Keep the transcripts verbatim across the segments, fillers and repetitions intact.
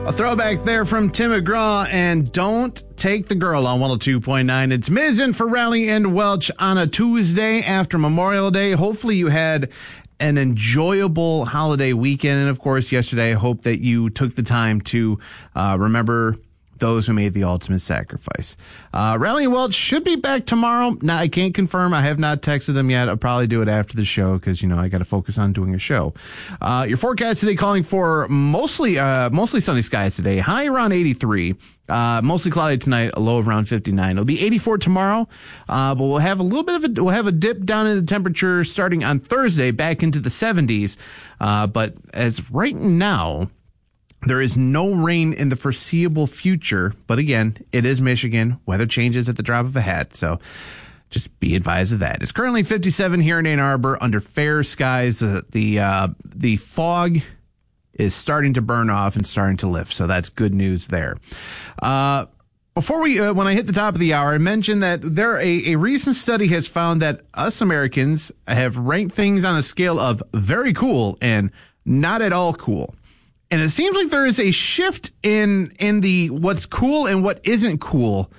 A throwback there from Tim McGraw and Don't Take the Girl on one oh two point nine. It's Miz in for Rally and Welch on a Tuesday after Memorial Day. Hopefully you had an enjoyable holiday weekend. And of course, yesterday, I hope that you took the time to uh, remember those who made the ultimate sacrifice. Uh, Rally and Welch should be back tomorrow. Now, I can't confirm. I have not texted them yet. I'll probably do it after the show because, you know, I got to focus on doing a show. Uh, your forecast today calling for mostly, uh, mostly sunny skies today. High around eighty-three. Uh, mostly cloudy tonight, a low of around fifty-nine. It'll be eighty-four tomorrow, uh, but we'll have a little bit of a, we'll have a dip down in the temperature starting on Thursday back into the seventies. Uh, but as right now, there is no rain in the foreseeable future, but again, it is Michigan. Weather changes at the drop of a hat, so just be advised of that. It's currently fifty-seven here in Ann Arbor under fair skies. The the, uh, the fog is starting to burn off and starting to lift, so that's good news there. Uh, before we, uh, when I hit the top of the hour, I mentioned that there a, a recent study has found that us Americans have ranked things on a scale of very cool and not at all cool. And it seems like there is a shift in in the what's cool and what isn't cool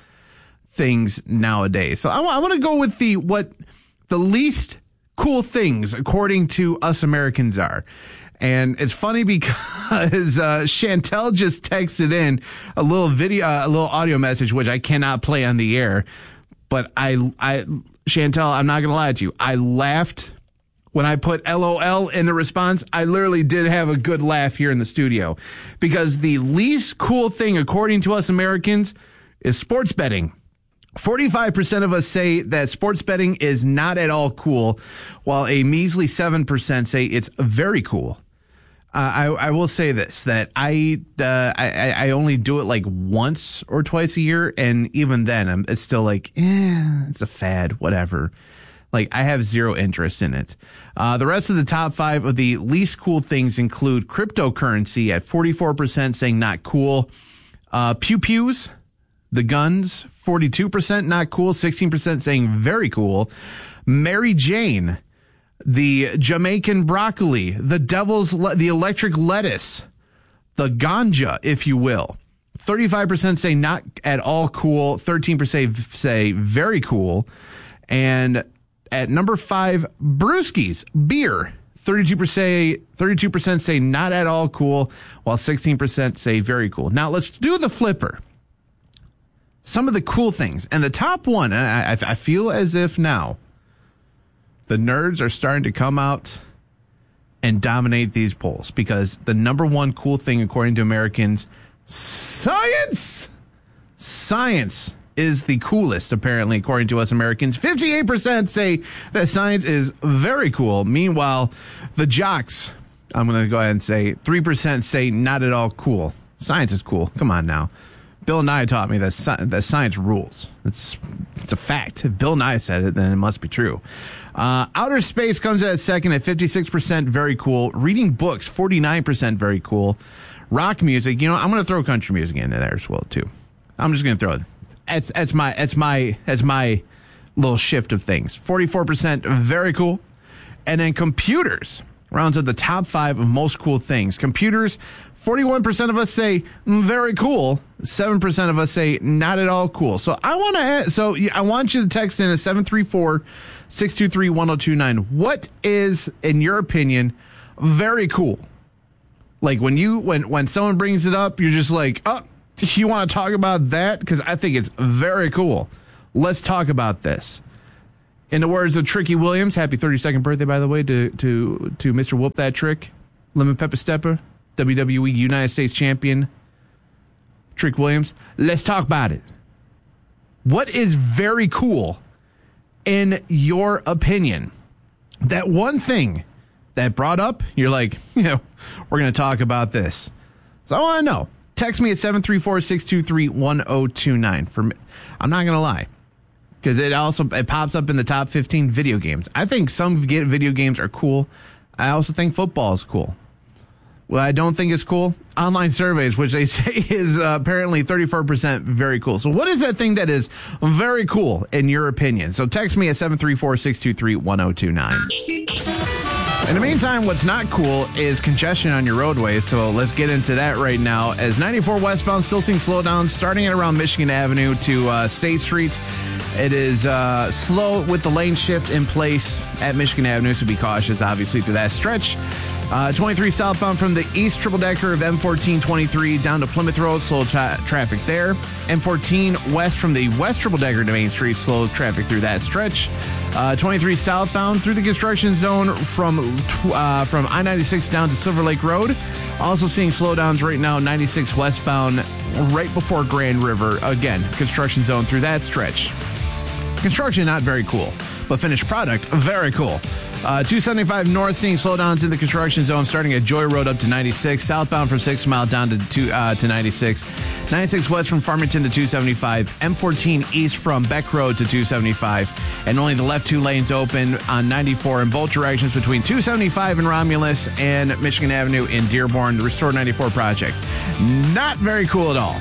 things nowadays. So I, I want to go with the what the least cool things according to us Americans are. And it's funny because uh, Chantel just texted in a little video, uh, a little audio message, which I cannot play on the air. But I, I, Chantel, I'm not going to lie to you. I laughed. When I put L O L in the response, I literally did have a good laugh here in the studio because the least cool thing, according to us Americans, is sports betting. forty-five percent of us say that sports betting is not at all cool, while a measly seven percent say it's very cool. Uh, I, I will say this, that I, uh, I I only do it like once or twice a year, and even then, I'm, it's still like, eh, it's a fad, whatever. Like, I have zero interest in it. Uh, the rest of the top five of the least cool things include cryptocurrency at forty-four percent saying not cool. Uh, pew-pews, the guns, forty-two percent not cool, sixteen percent saying very cool. Mary Jane, the Jamaican broccoli, the devil's, le- the electric lettuce, the ganja, if you will. thirty-five percent say not at all cool, thirteen percent say very cool. And at number five, brewskis, beer. thirty-two percent say, thirty-two percent say not at all cool, while sixteen percent say very cool. Now, let's do the flipper. Some of the cool things. And the top one, and I, I feel as if now the nerds are starting to come out and dominate these polls because the number one cool thing, according to Americans, science! Science is the coolest, apparently, according to us Americans. fifty-eight percent say that science is very cool. Meanwhile, the jocks, I'm going to go ahead and say, three percent say not at all cool. Science is cool. Come on now. Bill Nye taught me that, sci- that science rules. It's, it's a fact. If Bill Nye said it, then it must be true. Uh, outer space comes at second at fifty-six percent very cool. Reading books, forty-nine percent very cool. Rock music, you know, I'm going to throw country music in there as well, too. I'm just going to throw it. That's that's my that's my that's my little shift of things. forty-four percent very cool, and then computers rounds out the top five of most cool things. Computers, forty-one percent of us say very cool. seven percent of us say not at all cool. So I want to add, so I want you to text in a seven three four, six two three, one oh two nine. What is, in your opinion, very cool? Like when you when when someone brings it up, you're just like, oh. You want to talk about that? Because I think it's very cool. Let's talk about this. In the words of Tricky Williams, happy thirty-second birthday, by the way, to to to Mister Whoop That Trick, Lemon Pepper Stepper, W W E United States Champion, Trick Williams. Let's talk about it. What is very cool, in your opinion? That one thing that brought up, you're like, you know, we're going to talk about this. So I want to know. Text me at seven three four, six two three, one oh two nine. For me, I'm not going to lie, because it also it pops up in the top fifteen video games. I think some video games are cool. I also think football is cool. Well, I don't think it's cool. Online surveys, which they say is uh, apparently thirty-four percent very cool. So what is that thing that is very cool in your opinion? So text me at seven three four, six two three, one oh two nine. In the meantime, what's not cool is congestion on your roadways, so let's get into that right now. As ninety-four westbound still seeing slowdowns starting at around Michigan Avenue to uh, State Street. It is uh, slow with the lane shift in place at Michigan Avenue, so be cautious, obviously, through that stretch. Uh, twenty-three southbound from the east triple decker of M fourteen twenty-three down to Plymouth Road, slow tra- traffic there. M fourteen west from the west triple decker to Main Street, slow traffic through that stretch. Uh, twenty-three southbound through the construction zone from uh, from I ninety-six down to Silver Lake Road. Also seeing slowdowns right now, ninety-six westbound right before Grand River. Again, construction zone through that stretch. Construction, not very cool, but finished product, very cool. Uh, two seventy-five north seeing slowdowns in the construction zone starting at Joy Road up to ninety-six. Southbound from six mile down to two, uh, to ninety-six. ninety-six west from Farmington to two seventy-five. M fourteen east from Beck Road to two seventy-five. And only the left two lanes open on ninety-four in both directions between two seventy-five in Romulus and Michigan Avenue in Dearborn, the Restore ninety-four project. Not very cool at all.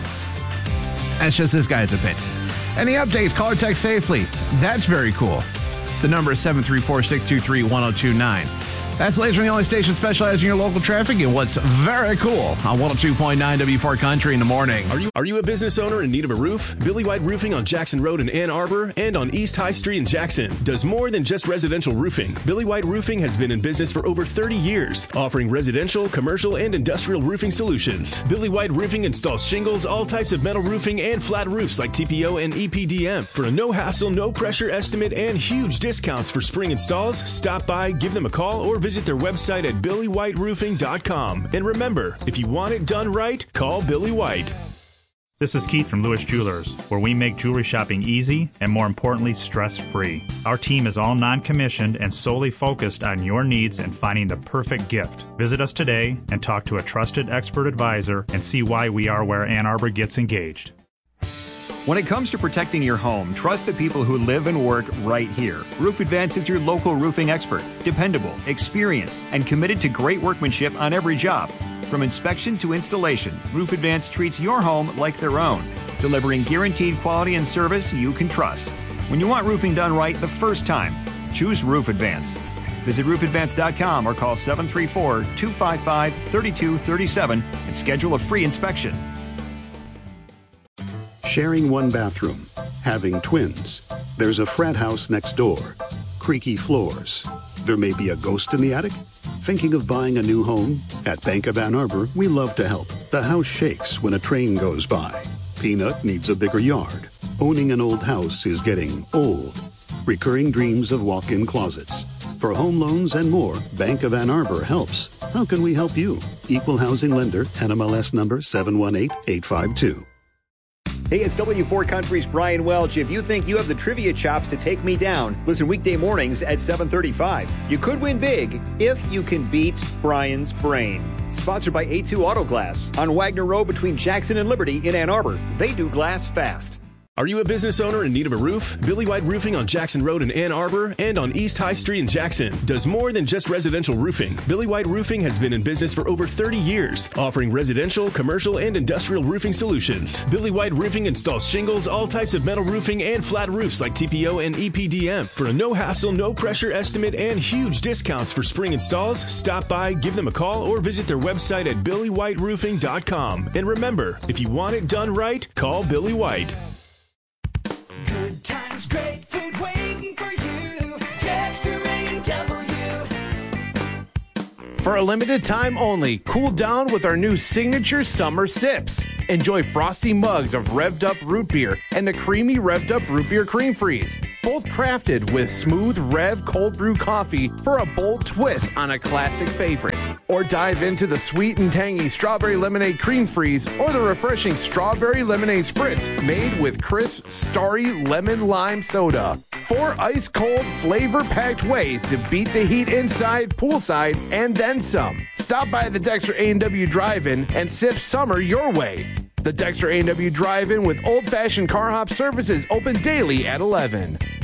That's just this guy's opinion. Any updates, call or text safely. That's very cool. The number is seven three four, six two three, one zero two nine. That's Laser, the only station specializing in your local traffic and what's very cool on one oh two point nine W four Country in the morning. Are you are you a business owner in need of a roof? Billy White Roofing on Jackson Road in Ann Arbor and on East High Street in Jackson does more than just residential roofing. Billy White Roofing has been in business for over thirty years, offering residential, commercial, and industrial roofing solutions. Billy White Roofing installs shingles, all types of metal roofing, and flat roofs like T P O and E P D M. For a no-hassle, no-pressure estimate and huge discounts for spring installs, stop by, give them a call, or visit their website at billy white roofing dot com. And remember, if you want it done right, call Billy White. This is Keith from Lewis Jewelers, where we make jewelry shopping easy and, more importantly, stress-free. Our team is all non-commissioned and solely focused on your needs and finding the perfect gift. Visit us today and talk to a trusted expert advisor and see why we are where Ann Arbor gets engaged. When it comes to protecting your home, trust the people who live and work right here. Roof Advance is your local roofing expert, dependable, experienced, and committed to great workmanship on every job. From inspection to installation, Roof Advance treats your home like their own, delivering guaranteed quality and service you can trust. When you want roofing done right the first time, choose Roof Advance. Visit roof advance dot com or call seven three four, two five five, three two three seven and schedule a free inspection. Sharing one bathroom, having twins. There's a frat house next door. Creaky floors. There may be a ghost in the attic. Thinking of buying a new home? At Bank of Ann Arbor, we love to help. The house shakes when a train goes by. Peanut needs a bigger yard. Owning an old house is getting old. Recurring dreams of walk-in closets. For home loans and more, Bank of Ann Arbor helps. How can we help you? Equal housing lender, N M L S number seven one eight, eight five two. Hey, it's W four Country's Brian Welch. If you think you have the trivia chops to take me down, listen weekday mornings at seven thirty-five. You could win big if you can beat Brian's brain. Sponsored by A two Auto Glass on Wagner Road between Jackson and Liberty in Ann Arbor. They do glass fast. Are you a business owner in need of a roof? Billy White Roofing on Jackson Road in Ann Arbor and on East High Street in Jackson does more than just residential roofing. Billy White Roofing has been in business for over thirty years, offering residential, commercial, and industrial roofing solutions. Billy White Roofing installs shingles, all types of metal roofing, and flat roofs like T P O and E P D M. For a no-hassle, no-pressure estimate and huge discounts for spring installs, stop by, give them a call, or visit their website at billy white roofing dot com. And remember, if you want it done right, call Billy White. Good times, great food waiting for you. Dexter A and W. For a limited time only, cool down with our new signature summer sips. Enjoy frosty mugs of revved up root beer and the creamy revved up root beer cream freeze. Both crafted with smooth Rev cold brew coffee for a bold twist on a classic favorite. Or dive into the sweet and tangy strawberry lemonade cream freeze or the refreshing strawberry lemonade spritz made with crisp, starry lemon lime soda. Four ice cold flavor packed ways to beat the heat inside, poolside, and then some. Stop by the Dexter A and W Drive-In and sip summer your way. The Dexter A and W Drive-In with old-fashioned car hop services open daily at eleven.